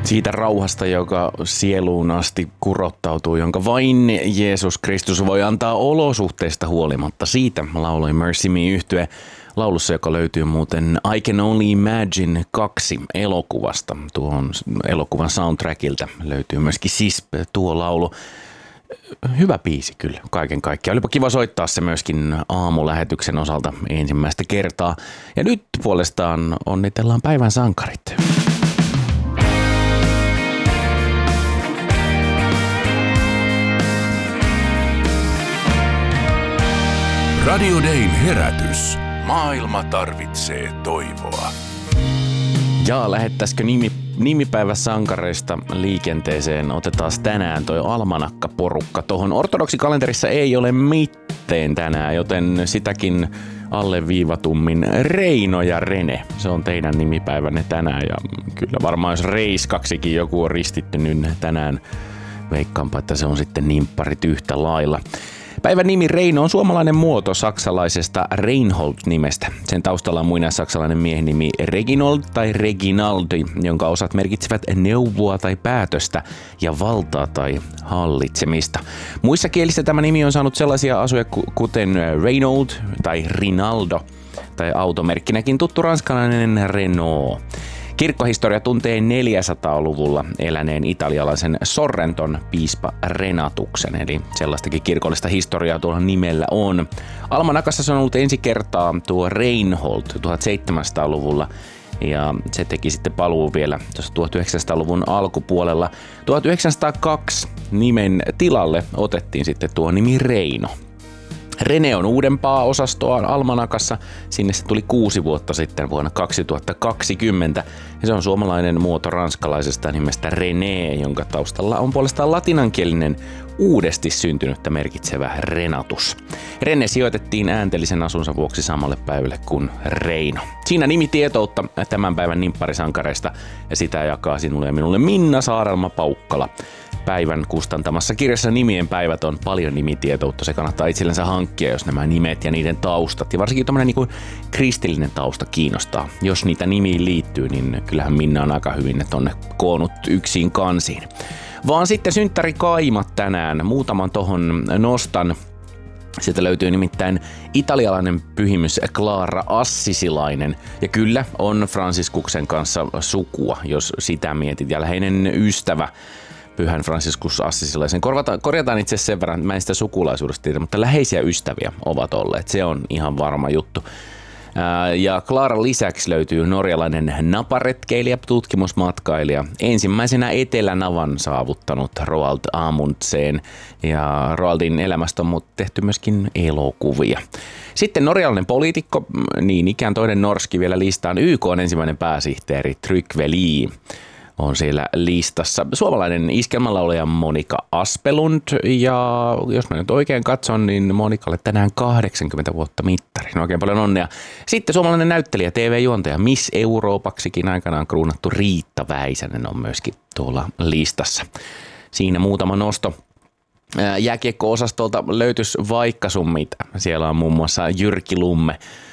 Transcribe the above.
Siitä rauhasta, joka sieluun asti kurottautuu, jonka vain Jeesus Kristus voi antaa olosuhteista huolimatta. Siitä lauloi Mercy Me -yhtye laulussa, joka löytyy muuten I Can Only Imagine 2 elokuvasta. Tuon elokuvan soundtrackilta löytyy myöskin tuo laulu. Hyvä biisi kyllä kaiken kaikkiaan. Olipa kiva soittaa se myöskin aamulähetyksen osalta ensimmäistä kertaa. Ja nyt puolestaan onnitellaan päivän sankarit. Radio Dayn herätys. Maailma tarvitsee toivoa. Ja lähettäisikö nimipäiväsankareista liikenteeseen? Otetaan tänään toi almanakkaporukka. Tuohon ortodoksikalenterissa ei ole mitään tänään, joten sitäkin alleviivatummin Reino ja Rene. Se on teidän nimipäivänne tänään ja kyllä varmaan jos Reiskaksikin joku on ristitty nyt tänään, veikkaanpa, että se on sitten nimpparit yhtä lailla. Päivän nimi Reino on suomalainen muoto saksalaisesta Reinhold-nimestä. Sen taustalla on muinaissaksalainen miehen nimi Reginold tai Reginaldi, jonka osat merkitsevät neuvoa tai päätöstä ja valtaa tai hallitsemista. Muissa kielissä tämä nimi on saanut sellaisia asuja kuten Reinold tai Rinaldo tai automerkkinäkin tuttu ranskalainen Renault. Kirkkohistoria tuntee 400-luvulla eläneen italialaisen Sorrenton piispa Renatuksen, eli sellaistakin kirkollista historiaa tuolla nimellä on. Almanakassa se on ollut ensi kertaa tuo Reinhold 1700-luvulla, ja se teki sitten paluu vielä tuossa 1900-luvun alkupuolella. 1902 nimen tilalle otettiin sitten tuo nimi Reino. Rene on uudempaa osastoa almanakassa. Sinne se tuli 6 vuotta sitten vuonna 2020. Ja se on suomalainen muoto ranskalaisesta nimestä René, jonka taustalla on puolestaan latinankielinen uudesti syntynyttä merkitsevä Renatus. Rene sijoitettiin ääntelisen asunsa vuoksi samalle päivälle kuin Reino. Siinä nimitietoutta tämän päivän nimpparisankareista ja sitä jakaa sinulle ja minulle Minna Saarelma-Paukkala. Päivän kustantamassa kirjassa Nimien päivät on paljon nimitietoutta. Se kannattaa itsellensä hankkia, jos nämä nimet ja niiden taustat ja varsinkin tämmöinen niin kuin kristillinen tausta kiinnostaa. Jos niitä nimiin liittyy, niin kyllähän Minna on aika hyvin ne tonne koonnut yksin kansiin. Vaan sitten synttärikaimat tänään. Muutaman tohon nostan. Sieltä löytyy nimittäin italialainen pyhimys Clara Assisilainen. Ja kyllä on Fransiskuksen kanssa sukua, jos sitä mietit. Ja läheinen ystävä Pyhän Franciscus Assisilaisen. Korjataan itse asiassa sen verran, että mä en sitä sukulaisuudesta tiedä, mutta läheisiä ystäviä ovat olleet. Se on ihan varma juttu. Ja Claran lisäksi löytyy norjalainen naparetkeilijä, tutkimusmatkailija, ensimmäisenä Etelänavan saavuttanut Roald Amundsen. Ja Roaldin elämästä on tehty myöskin elokuvia. Sitten norjalainen poliitikko, niin ikään toinen norski vielä listaan, YK:n ensimmäinen pääsihteeri Trygve Lie on siellä listassa. Suomalainen iskelmälaulaja Monika Aspelund, ja jos mä nyt oikein katson, niin Monikalle tänään 80 vuotta mittari. No oikein paljon onnea. Sitten suomalainen näyttelijä, TV-juontaja, Miss Euroopaksikin aikanaan kruunattu Riitta Väisänen on myöskin tuolla listassa. Siinä muutama nosto. Jääkiekko-osastolta löytyisi vaikka sun mitä. Siellä on muun muassa Jyrki Lumme,